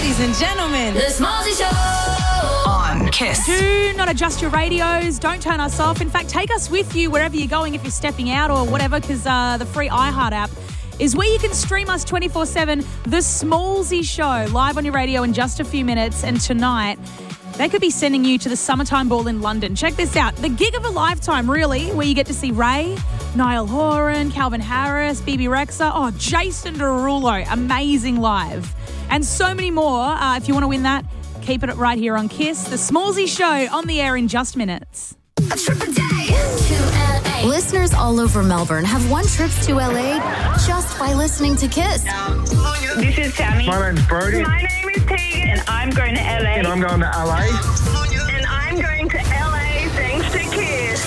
ladies and gentlemen, The Smallzy Show on Kiss. Do not adjust your radios. Don't turn us off. In fact, take us with you wherever you're going if you're stepping out or whatever, because the free iHeart app is where you can stream us 24/7. The Smallzy Show, live on your radio in just a few minutes. And tonight, they could be sending you to the Summertime Ball in London. Check this out. The gig of a lifetime, really, where you get to see Ray, Niall Horan, Calvin Harris, BB Rexa, Jason Derulo. Amazing live. And so many more. If you want to win that, keep it right here on Kiss. The Smallzy Show on the air in just minutes. A trip a day to LA. Listeners all over Melbourne have won trips to LA just by listening to Kiss. This is Sammy. My name's Brody. My name is Tegan. And I'm going to LA. And I'm going to LA. And I'm going to LA thanks to Kiss.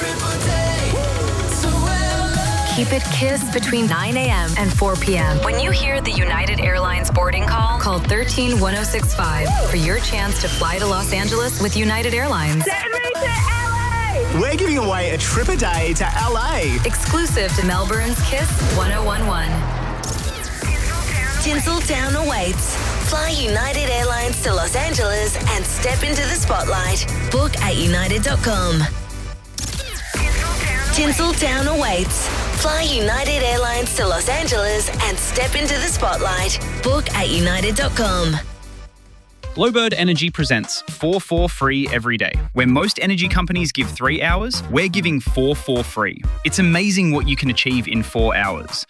Keep it Kiss between 9 a.m. and 4 p.m. When you hear the United Airlines boarding call, call 13-1065 for your chance to fly to Los Angeles with United Airlines. Send me to LA. We're giving away a trip a day to LA. Exclusive to Melbourne's Kiss 1011. Tinseltown awaits. Fly United Airlines to Los Angeles and step into the spotlight. Book at united.com. Tinseltown awaits. Fly United Airlines to Los Angeles and step into the spotlight. Book at united.com. Glowbird Energy presents 4 for free every day. Where most energy companies give 3 hours, we're giving 4 for free. It's amazing what you can achieve in 4 hours.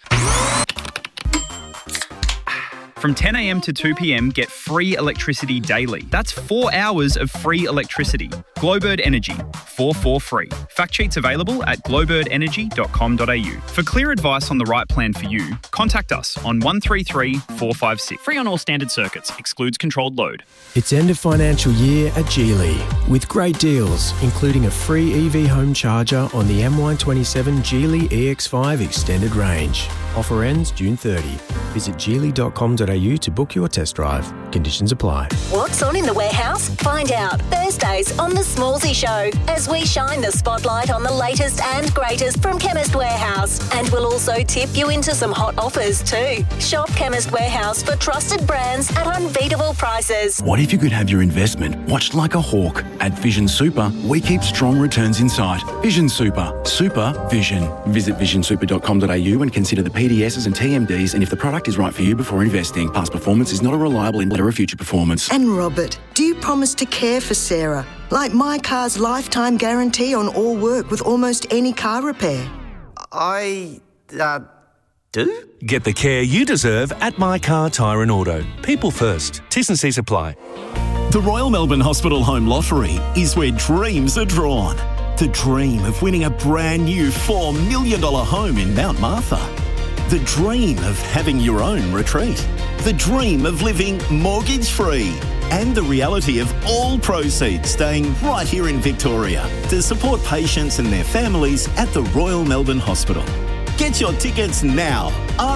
From 10 a.m. to 2 p.m, get free electricity daily. That's 4 hours of free electricity. Glowbird Energy, 4 for free. Fact sheets available at glowbirdenergy.com.au. For clear advice on the right plan for you, contact us on 133 456. Free on all standard circuits. Excludes controlled load. It's end of financial year at Geely with great deals, including a free EV home charger on the MY27 Geely EX5 extended range. Offer ends June 30. Visit geely.com.au to book your test drive. Conditions apply. What's on in the warehouse? Find out Thursdays on The Smallzy Show as we shine the spotlight on the latest and greatest from Chemist Warehouse. And we'll also tip you into some hot offers too. Shop Chemist Warehouse for trusted brands at unbeatable prices. What if you could have your investment watched like a hawk? At Vision Super, we keep strong returns in sight. Vision Super. Super Vision. Visit visionsuper.com.au and consider the PDSs and TMDs and if the product is right for you before investing. Past performance is not a reliable indicator of future performance. And Robert, do you promise to care for Sarah? Like My Car's lifetime guarantee on all work with almost any car repair. I do? Get the care you deserve at My Car Tyre and Auto. People first. T's and C's apply. The Royal Melbourne Hospital Home Lottery is where dreams are drawn. The dream of winning a brand new $4 million home in Mount Martha. The dream of having your own retreat. The dream of living mortgage-free. And the reality of all proceeds staying right here in Victoria to support patients and their families at the Royal Melbourne Hospital. Get your tickets now.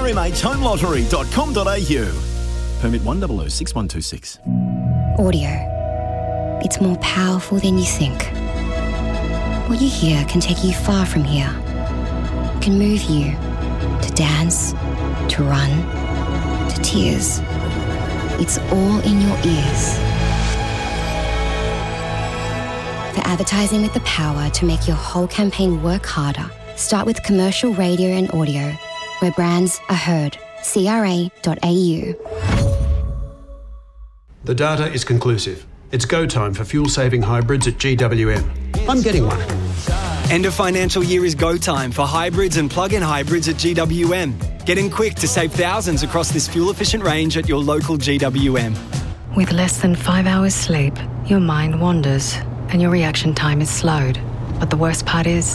rmhlottery.com.au. Permit 1006126. Audio. It's more powerful than you think. What you hear can take you far from here. It can move you to dance, to run, to tears. It's all in your ears. For advertising with the power to make your whole campaign work harder, start with commercial radio and audio, where brands are heard. CRA.au. The data is conclusive. It's go time for fuel-saving hybrids at GWM. I'm getting one. End of financial year is go time for hybrids and plug-in hybrids at GWM. Get in quick to save thousands across this fuel-efficient range at your local GWM. With less than 5 hours sleep, your mind wanders and your reaction time is slowed. But the worst part is,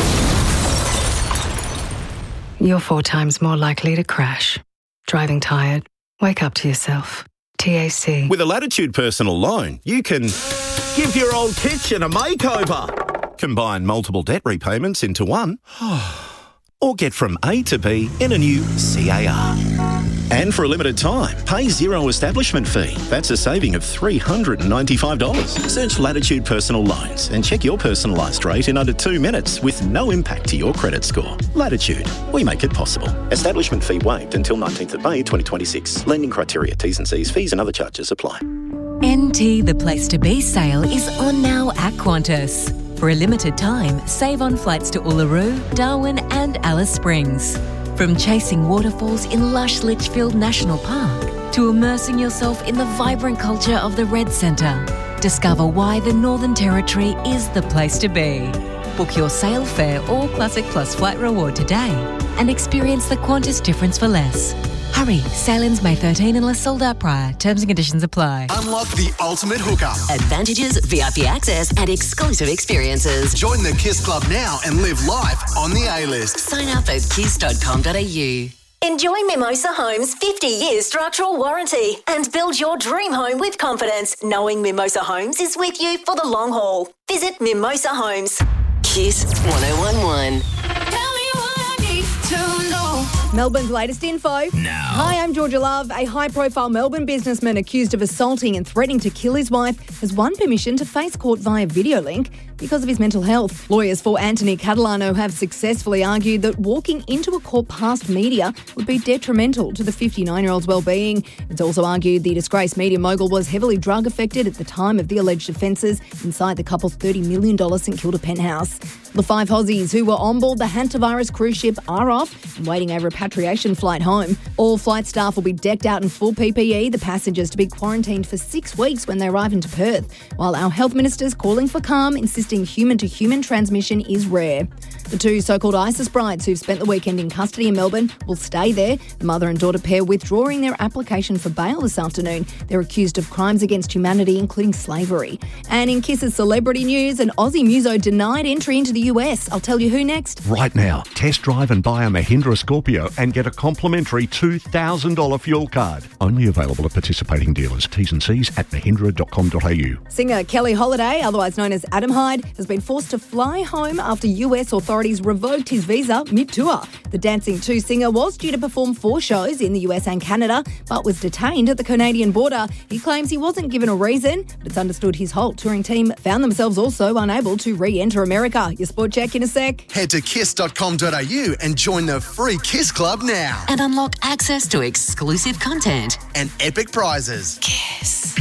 you're 4 times more likely to crash. Driving tired? Wake up to yourself. TAC. With a Latitude personal loan, you can give your old kitchen a makeover, combine multiple debt repayments into one, or get from A to B in a new CAR. And for a limited time, pay zero establishment fee. That's a saving of $395. Search Latitude Personal Loans and check your personalised rate in under 2 minutes with no impact to your credit score. Latitude, we make it possible. Establishment fee waived until 19th of May 2026. Lending criteria, T's and C's, fees and other charges apply. NT The Place to Be sale is on now at Qantas. For a limited time, save on flights to Uluru, Darwin and Alice Springs. From chasing waterfalls in lush Litchfield National Park to immersing yourself in the vibrant culture of the Red Centre. Discover why the Northern Territory is the place to be. Book your sail fare or Classic Plus flight reward today and experience the Qantas difference for less. Hurry, sail-ins May 13 unless sold out prior. Terms and conditions apply. Unlock the ultimate hookup. Advantages, VIP access and exclusive experiences. Join the KISS Club now and live life on the A-list. Sign up at kiss.com.au. Enjoy Mimosa Homes' 50-year structural warranty and build your dream home with confidence, knowing Mimosa Homes is with you for the long haul. Visit Mimosa Homes. KISS 1011. Melbourne's latest info. Now. Hi, I'm Georgia Love. A high-profile Melbourne businessman accused of assaulting and threatening to kill his wife has won permission to face court via video link because of his mental health. Lawyers for Anthony Catalano have successfully argued that walking into a court past media would be detrimental to the 59-year-old's well-being. It's also argued the disgraced media mogul was heavily drug-affected at the time of the alleged offences inside the couple's $30 million St Kilda penthouse. The 5 Aussies who were on board the Hantavirus cruise ship are off and waiting a repatriation flight home. All flight staff will be decked out in full PPE, the passengers to be quarantined for 6 weeks when they arrive into Perth, while our health minister's calling for calm, insisting human-to-human transmission is rare. The 2 so-called ISIS brides who've spent the weekend in custody in Melbourne will stay there. The mother and daughter pair withdrawing their application for bail this afternoon. They're accused of crimes against humanity, including slavery. And in Kiss's celebrity news, an Aussie muso denied entry into the US. I'll tell you who next. Right now, test drive and buy a Mahindra Scorpio and get a complimentary $2,000 fuel card. Only available at participating dealers. T's and C's at mahindra.com.au. Singer Kelly Holiday, otherwise known as Adam Hyde, has been forced to fly home after US authorities revoked his visa mid-tour. The Dancing 2 singer was due to perform 4 shows in the US and Canada, but was detained at the Canadian border. He claims he wasn't given a reason, but it's understood his whole touring team found themselves also unable to re-enter America. Your sport check in a sec. Head to kiss.com.au and join the free KISS Club now. And unlock access to exclusive content and epic prizes. KISS.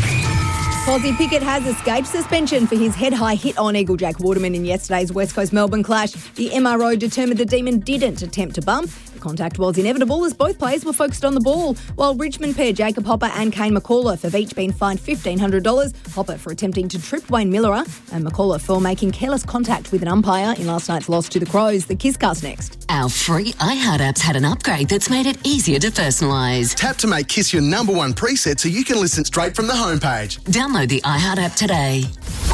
Posy Pickett has escaped suspension for his head-high hit on Eagle Jack Waterman in yesterday's West Coast Melbourne clash. The MRO determined the Demon didn't attempt to bump. The contact was inevitable as both players were focused on the ball, while Richmond pair Jacob Hopper and Kane McAuliffe have each been fined $1,500. Hopper for attempting to trip Wayne Millerer and McAuliffe for making careless contact with an umpire in last night's loss to the Crows. The KISScast next. Our free iHeart app's had an upgrade that's made it easier to personalise. Tap to make KISS your number 1 preset so you can listen straight from the homepage. Download the iHeart app today.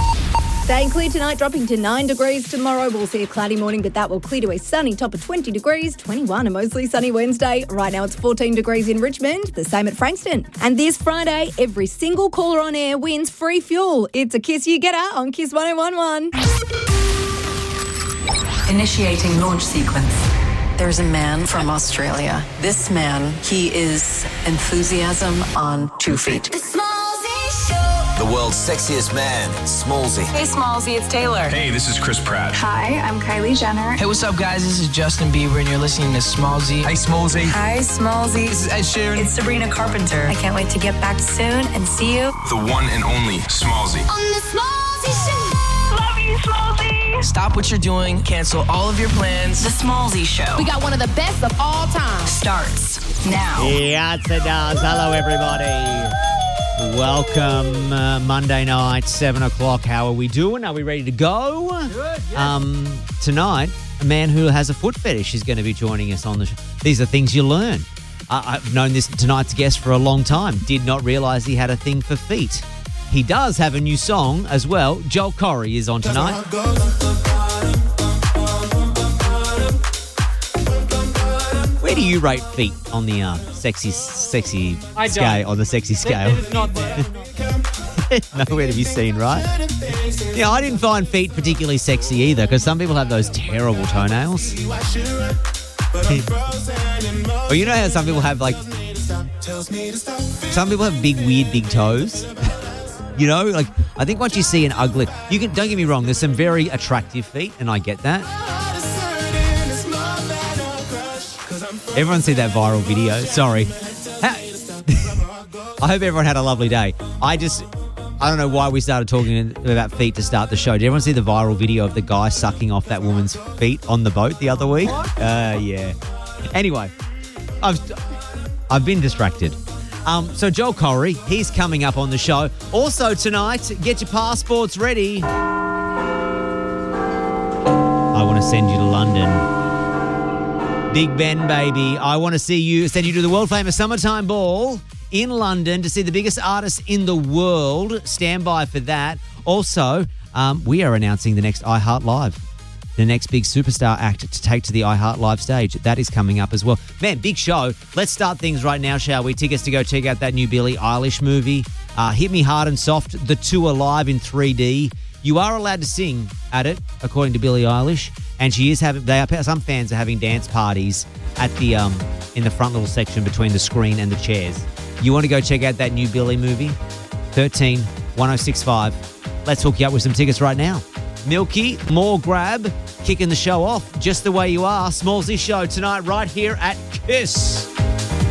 Staying clear tonight, dropping to 9 degrees tomorrow. We'll see a cloudy morning, but that will clear to a sunny top of 20 degrees, 21 a mostly sunny Wednesday. Right now it's 14 degrees in Richmond, the same at Frankston. And this Friday, every single caller on air wins free fuel. It's a Kiss You Getter on Kiss 1011. Initiating launch sequence. There's a man from Australia. This man, he is enthusiasm on 2 feet. The world's sexiest man, Smallzy. Hey, Smallzy, it's Taylor. Hey, this is Chris Pratt. Hi, I'm Kylie Jenner. Hey, what's up, guys? This is Justin Bieber, and you're listening to Smallzy. Hey, Smallzy. Hi, Smallzy. This is Ed Sheeran. It's Sabrina Carpenter. I can't wait to get back soon and see you. The one and only Smallzy. On the Smallzy Show. Love you, Smallzy. Stop what you're doing. Cancel all of your plans. The Smallzy Show. We got one of the best of all time. Starts now. Yes, it does. Hello, everybody. Welcome Monday night, 7 o'clock. How are we doing? Are we ready to go? Good, yes. Tonight, a man who has a foot fetish is going to be joining us on the show. These are things you learn. I've known tonight's guest for a long time. Did not realise he had a thing for feet. He does have a new song as well. Joel Corey is on tonight. Where do you rate feet on the sexy scale? On the sexy scale, it is not there. Nowhere to be seen, right? Yeah, I didn't find feet particularly sexy either, because some people have those terrible toenails. Well, you know how some people have like Some people have weird big toes. You know, like, I think once you see an ugly... don't get me wrong, there's some very attractive feet, and I get that. Everyone see that viral video? Sorry. I hope everyone had a lovely day. I don't know why we started talking about feet to start the show. Did everyone see the viral video of the guy sucking off that woman's feet on the boat the other week? Yeah. Anyway, I've been distracted. So Joel Corey, he's coming up on the show. Also tonight, get your passports ready. I want to send you to London. Big Ben, baby. I want to send you to the world-famous Summertime Ball in London to see the biggest artists in the world. Stand by for that. Also, we are announcing the next iHeart Live, the next big superstar act to take to the iHeart Live stage. That is coming up as well. Man, big show. Let's start things right now, shall we? Tickets to go check out that new Billie Eilish movie. Hit Me Hard and Soft, the tour live in 3D. You are allowed to sing at it, according to Billie Eilish, and she is some fans are having dance parties at the in the front little section between the screen and the chairs. You want to go check out that new Billie movie? 13 1065. Let's hook you up with some tickets right now. Milky, more grab, kicking the show off just the way you are. Smallsy show tonight right here at KISS.